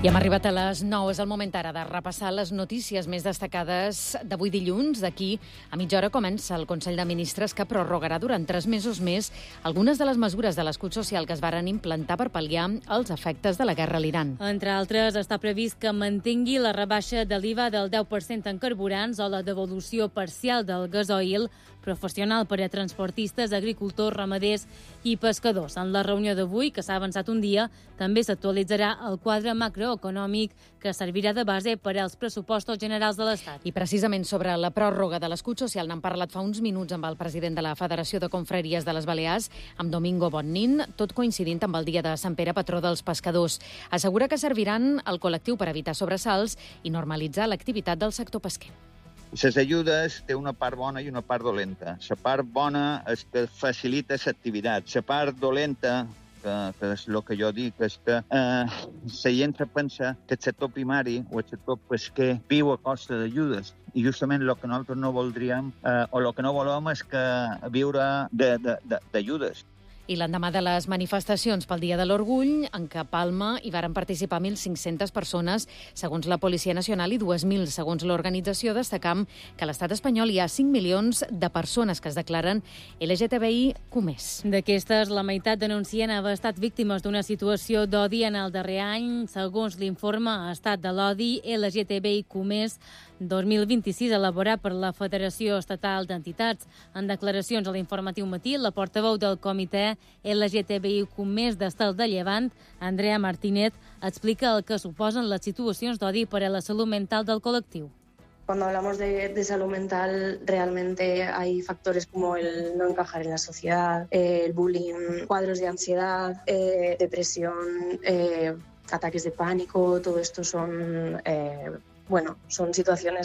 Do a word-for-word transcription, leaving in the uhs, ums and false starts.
I hem arribat a les nou. És el moment ara de repassar les notícies més destacades d'avui dilluns. D'aquí a mitja hora comença el Consell de Ministres, que prorrogarà durant tres mesos més algunes de les mesures de l'escut social que es varen implantar per pal·liar els efectes de la guerra a l'Iran. Entre altres, està previst que mantingui la rebaixa de l'I V A del deu per cent en carburants o la devolució parcial del gasoil professional per a transportistes, agricultors, ramaders i pescadors. En la reunió d'avui, que s'ha avançat un dia, també s'actualitzarà el quadre macroeconòmic que servirà de base per als pressupostos generals de l'Estat. I precisament sobre la pròrroga de l'escut social n'han parlat fa uns minuts amb el president de la Federació de Confraries de les Balears, amb Domingo Bonnin, tot coincidint amb el dia de Sant Pere, patró dels pescadors. Assegura que serviran al col·lectiu per evitar sobresalts i normalitzar l'activitat del sector pesquer. Les ajudes té una part bona i una part dolenta. La part bona és que facilita l'activitat. La part dolenta, que, que és el que jo dic, és que eh, la gent pensa que el sector primari o el sector pesquer viu a costa d'ajudes. I justament el que nosaltres no voldríem eh, o el que no volem és que viure d'ajudes. I l'endemà de les manifestacions pel Dia de l'Orgull, en què a Palma hi varen participar mil cinc-centes persones, segons la Policia Nacional, i dues mil, segons l'organització, destacam que a l'estat espanyol hi ha cinc milions de persones que es declaren L G T B I Q més. D'aquestes, la meitat denuncien haver estat víctimes d'una situació d'odi en el darrer any. Segons l'informe Estat de l'Odi L G T B I Q més, dos mil vint-i-sis, elaborat per la Federació Estatal d'Entitats. En declaracions a l'Informatiu Matí, la portaveu del comitè L G T B I Q més d'Estel de Llevant, Andrea Martínez, explica el que suposen les situacions d'odi per a la salud mental del col·lectiu. Cuando hablamos de, de salud mental, realmente hay factores como el no encajar en la sociedad, eh, el bullying, cuadros de ansiedad, eh, depresión, eh, ataques de pánico. Todo esto son, eh, bueno, son situaciones